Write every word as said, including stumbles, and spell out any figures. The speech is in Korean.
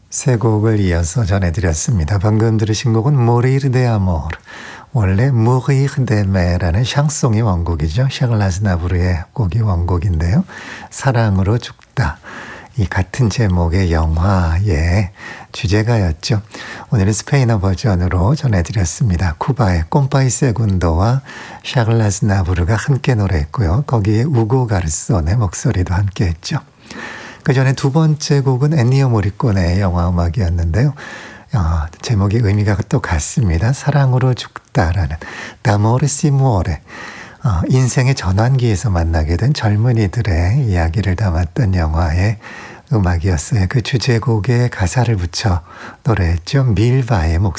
세 곡을 이어서 전해드렸습니다. 방금 들으신 곡은 Mourir de Amour, 원래 Mourir d'Aimer라는 샹송이 원곡이죠. 샤를 아즈나브르의 곡이 원곡인데요. 사랑으로 죽다. 이 같은 제목의 영화의 주제가였죠. 오늘은 스페인어 버전으로 전해드렸습니다. 쿠바의 꼼파이 세군도와 샤를 아즈나브르가 함께 노래했고요. 거기에 우고 가르손의 목소리도 함께했죠. 그 전에 두 번째 곡은 엔니오 모리코네의 영화 음악이었는데요. 어, 제목이 의미가 또 같습니다. 사랑으로 죽다라는 다모르 시무오레, 어, 인생의 전환기에서 만나게 된 젊은이들의 이야기를 담았던 영화의 음악이었어요. 그 주제곡에 가사를 붙여 노래했죠. 밀바의 목소리.